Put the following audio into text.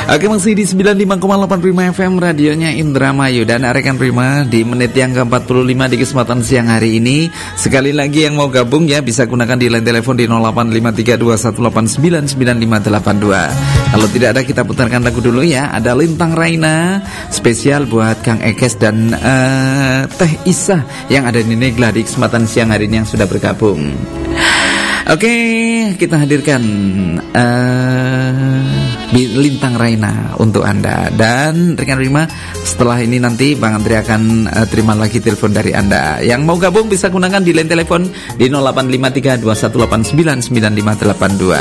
Oke, masih di 95,8 Prima FM, radionya Indramayu. Dan rekan Prima, di menit yang ke-45 di kesempatan siang hari ini, sekali lagi yang mau gabung ya, bisa gunakan di line telepon di 085321899582. Kalau tidak ada, kita putarkan lagu dulu ya. Ada Lintang Raina, spesial buat Kang Ekes dan Teh Isa yang ada di Negla di kesempatan siang hari ini yang sudah bergabung. Oke, kita hadirkan Lintang Raina untuk Anda. Dan rekan Prima, setelah ini nanti Bang Andri akan terima lagi telepon dari Anda. Yang mau gabung bisa gunakan di line telepon di 085321899582.